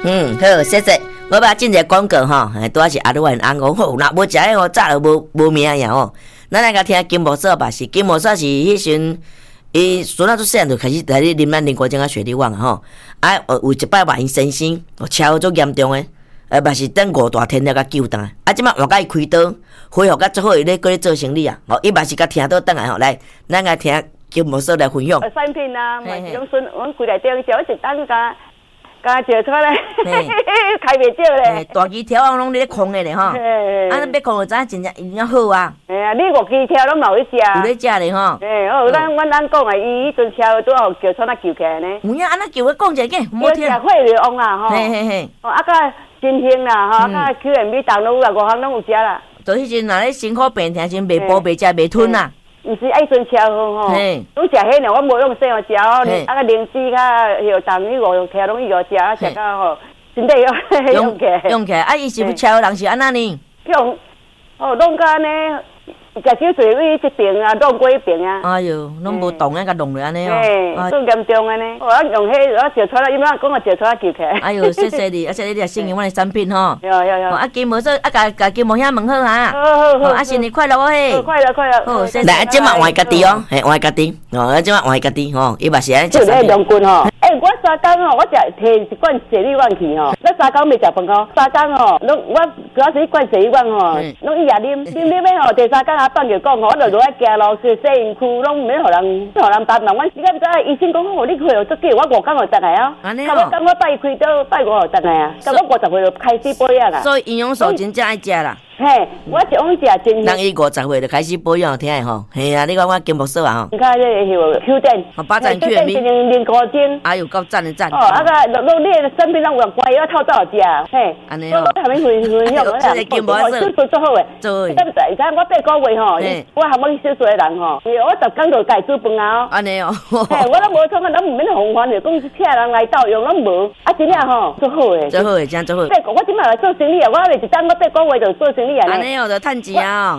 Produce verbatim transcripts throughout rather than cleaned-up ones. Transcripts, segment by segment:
嗯，好，谢谢。我把进一个广告吼，拄仔是阿鲁安翁讲好，若无食迄吼早就无无命呀吼。咱来甲听金毛嫂吧，是金毛嫂是迄时伊孙仔做细汉就开始来咧啉咱林国精啊雪莉网啊吼，啊有一摆嘛因身心哦超足严重诶，呃嘛是等五大天了甲救单，啊即摆换甲伊开刀，恢复甲足好，伊咧过咧做生理啊，哦伊嘛是甲听倒转来吼，来咱来听金毛嫂来分享。 产品啊，嘛是种孙，阮规内顶只一单甲。甲借出来，开袂少咧。 大机条啊，拢咧空诶咧吼。啊，咱要空就知真正真正好啊。 哎呀，你五机条拢嘛有咧食。 有咧食咧吼。 哎，哦，咱阮咱讲啊，伊迄阵车拄好叫出来救起来呢。 有影安那叫我讲一个， 冇听。叫血流旺啦吼。 嘿嘿嘿。 哦，啊甲新兴啦吼，啊 Q M B 东路啦，五项拢有食啦。 就迄阵若咧辛苦病痛时，袂补袂食袂吞啦。 毋是爱阵车好吼，拢食迄两，我无用细哦食哦，啊个灵芝甲药糖迄五条拢伊个食，啊食到吼身体用用起。 用起，啊伊是不超人是安那呢？ 用哦，弄甲安尼，食少水位一边啊，弄过一边啊。 哎哟，拢无动啊，甲弄落安尼哦。 哎，更严重安尼。我用迄我照出来，伊妈讲我照出来救起来。 哎哟，谢谢你，而且你也信任阮的产品吼。 有有有。 啊，金毛说啊，甲甲金毛兄问好哈。 好好好。 啊，新年快乐哦嘿。 快乐快乐。 好，谢谢。来，即马换家己哦，嘿，换家己。哦，即马换家己吼，伊嘛是安尼食。 就咧两斤吼。哎，我三工吼，我食摕一罐雪莉丸去吼。咱三工未食饭哦，三工吼，拢我主要是一罐雪莉丸吼，拢伊也啉，啉啉咧吼，第三工啊断着讲吼，我就落来行路去洗身躯，拢免互人互人担当。阮时间唔知医生讲吼，你开有足久，我五工就倒来啊。安尼哦。我讲我拜开刀拜五就倒来啊，到我五十岁就开始保养啊。 所以营养素真正爱食啦。 嘿，我一往食真。 人伊五十岁就开始保养，听诶吼。嘿啊，你讲我金木嫂啊吼。 你看这个 Q 点。 哦，八赞 Q 点。 零零五斤。 哎呦，够赞的赞。 哦，啊个，拢你的身边拢有乖，要透早食，嘿。 安尼哦。 我还没分分享啊。 这个金木嫂。 做做好诶。 做。 你知伊看我八个月吼，我还冇少数诶人吼，我十工就家煮饭啊。 安尼哦。 嘿，我都无创啊，咱唔免防范的，讲请人来斗用，拢无。啊，真正吼，做好诶。 做好诶，真做好。 八个，我即摆来做生意啊，我咧一等我八个月就做生意啊。 安尼哦，就趁钱啊。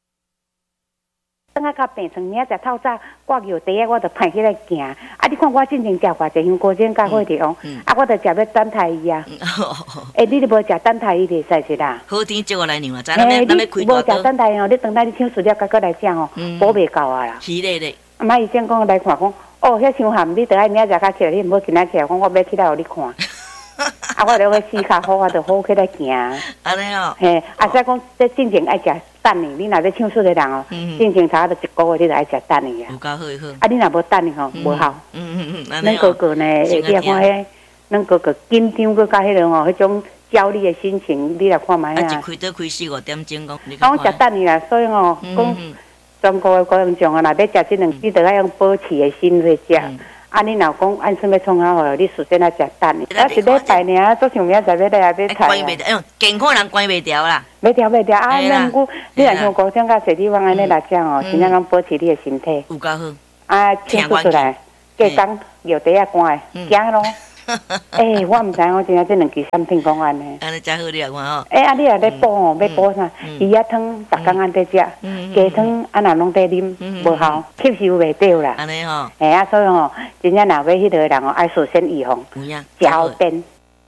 等下到病床，明仔食透早挂药茶啊，我就派起来行。啊，你看我进前食偌济香菇精加火条，啊，我就食要等太医啊。哎，你都无食等太医袂使是啦。 好天借我来娘啊，咱咱要咱要开大刀。 无食等太医哦，你等待你手术了，甲过来食吼，补袂够啊啦。 是咧咧。 啊，妈医生讲来看讲，哦，遐伤寒，你得爱明仔食较起来，你毋好今仔起来，讲我要起来互你看。啊，我就要死较好，我就好起来行。 安尼哦。 嘿，啊，所以讲这进前爱食蛋呢，你若要手术的人哦，进前差不多一个月，你就爱食蛋呢啊。 有够好好。 啊，你若无蛋呢吼，无效。 嗯嗯嗯，安尼哦。咱哥哥呢，会记看迄，咱哥哥紧张搁加迄种吼，迄种焦虑的心情，你来看卖啊。 啊，一开刀开四五点钟讲。 啊，我食蛋呢啦，所以吼，讲全国的高雄种啊，若要食即两，你着爱用保持的心去食。啊，你若讲按算要创啥好，你首先来食蛋的。啊，一礼拜尔，做上明仔载要来也要菜。 关袂掉，健康人关袂掉啦。 袂掉袂掉，啊，咱姑，你若像高种甲雪地方安尼来食哦，真正拢保持你的身体。 有够好。 啊，清出出来，加工药茶啊干的，惊咯。诶，我毋知影，我真正这两支产品讲安尼。 安尼真好你来看吼。 诶，啊，你若咧补哦，要补啥？鱼仔汤，逐工安在食，鸡汤啊，若拢在啉，无效，吸收袂到啦。 安尼吼。 诶啊，所以吼，真正若要迄个人哦，爱首先预防，食好便。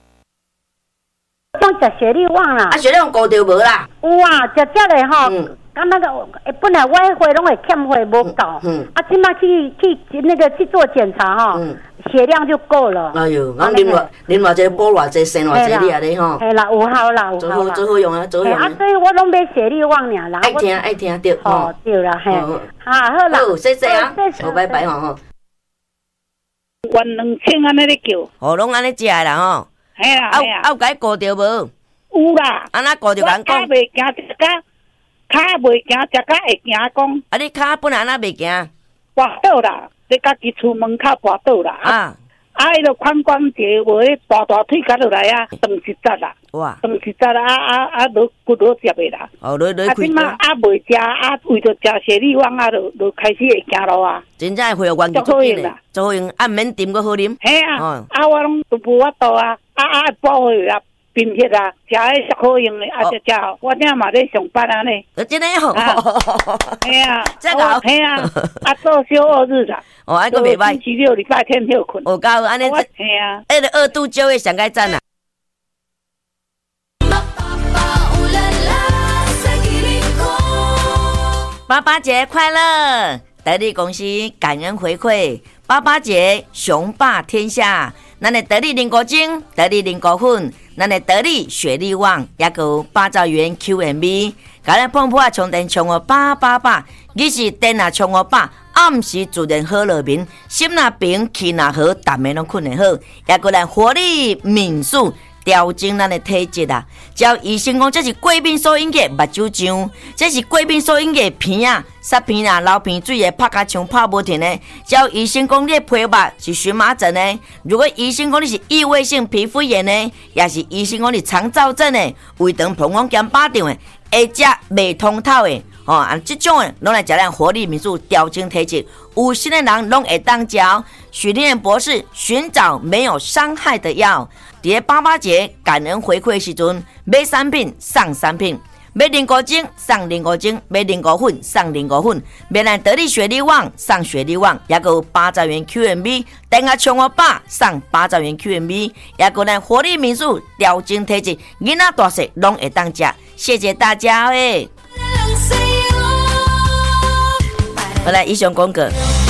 我食雪莉旺啦。 啊，雪莉旺顾着无啦？ 有啊，食食咧吼。刚那个，本来我迄回拢会欠回无够，啊，即马去去那个去做检查哈，血量就够了。 哎呦，我啉偌啉偌济补偌济生偌济你啊你吼。 系啦，有效啦，有效啦。做好做好用啊，做好用。 啊，所以我拢买雪莉旺尔啦。 爱听爱听对。 哦，对啦，嘿。啊，好啦。 好，谢谢啊，好，拜拜吼吼。 原两千安尼咧叫。 哦，拢安尼食啦吼。 系啦系啦。 啊，有甲伊顾着无？ 有啦。 安那顾着人讲。 我袂惊食甲。脚袂行，食甲会行讲。 啊，你脚本来安那袂行？ 滑倒啦，你家己厝门口滑倒啦。啊，啊，迄个髋关节无迄大大腿夹落来啊，断一节啦。哇！断一节啦，啊啊啊，落骨落接的啦。 哦，落落开。啊， 即马啊袂食，啊为着食雪莉旺啊，就就开始会行路啊。 真正会恢复元气足紧的，足好用，啊免啉个好啉。 嘿啊，啊我拢都无法度啊，啊啊补血啊。贫血啊，食迄足好用的，啊食食，我正嘛咧上班安尼。 真诶吼， 系啊， 真好， 系啊，啊做小二日啦。 哦，安个袂歹。 星期六、礼拜天休困。 哦，够安尼。 系啊， 迄个二度就会上该赞啦。 爸爸节快乐！得力公司感恩回馈，爸爸节雄霸天下。咱的得力零果精、得力零果粉、咱的得力雪力旺，也有八兆元 Q M B， 甲咱碰破充电充我八八八，日时电啊充我八，暗时自然好乐眠，心若平气若好，逐暝拢困得好，也有咱活力民宿。调整咱的体质啊！照医生讲，这是过敏所引起目睭胀，这是过敏所引起鼻啊、塞鼻啊、流鼻水的拍甲枪拍无停的。照医生讲，你的皮肤是荨麻疹的；如果医生讲你是异位性皮肤炎的，也是医生讲你肠燥症的、胃肠膀胱炎巴掌的，会食未通透的。哦，啊，这种的拢来食咱活力民宿调整体质，有心的人拢会当食。许天博士寻找没有伤害的药。在八八节感恩回馈时阵，买产品送产品，买零果精送零果精，买零果粉送零果粉，买咱得力雪力旺送雪力旺，也有八兆元 Q M B， 等下冲我爸送八兆元 Q M B， 也有咱活力民宿调整体质，囡仔大细拢会当食。谢谢大家诶！好来，以上广告。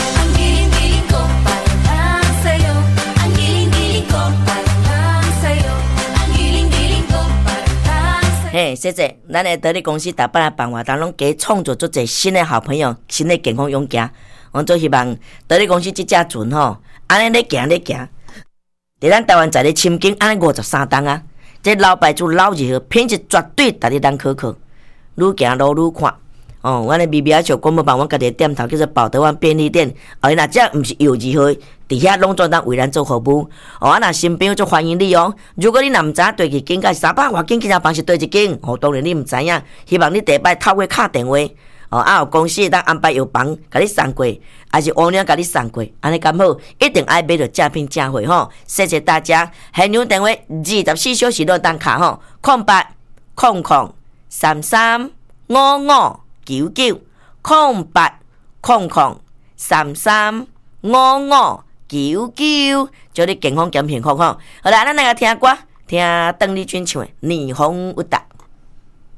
嘿，谢谢，咱的得力公司大半来办活动，拢加创造出一新的好朋友，新的健康勇行。我做希望得力公司这只船吼，安尼咧行咧行，伫咱台湾在咧深耕安尼五十三档啊，这老牌子老字号品质绝对值得咱可可，愈行路愈看。哦，我的 B B 小广播帮我家己的店头叫做宝德湾便利店，哦，若只毋是幼稚号，伫遐拢总当为咱做服务。哦，啊，若新朋友就欢迎你哦。如果你若毋知对去间，甲是三百外间其他房是对一间，哦，当然你毋知影，希望你第摆透过敲电话，哦，啊，有公司当安排药房甲你送过，还是乌鸟甲你送过，安尼刚好，一定爱买到正品正货吼。谢谢大家，现场电话二十四小时都当卡吼，空八空空三三五五。九九空八空空三三五五九九，祝你健康健幸福吼！好啦，咱来个听歌，听邓丽君唱的《霓虹舞蹈》。